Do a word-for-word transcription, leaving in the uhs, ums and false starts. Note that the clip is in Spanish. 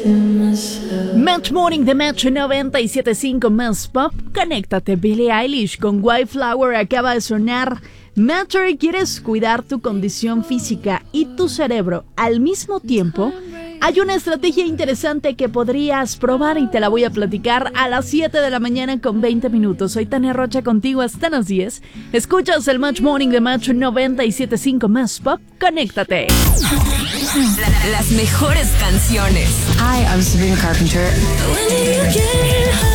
Match Morning de Match noventa y siete punto cinco más pop. Conéctate. Billie Eilish con White Flower acaba de sonar. Matcher, ¿quieres cuidar tu condición física y tu cerebro al mismo tiempo? Hay una estrategia interesante que podrías probar y te la voy a platicar a las siete de la mañana con veinte minutos. Soy Tania Rocha contigo hasta las diez. Escuchas el Match Morning de Match noventa y siete punto cinco más pop. Conéctate. La, las mejores canciones. Hi, I'm Sabrina Carpenter.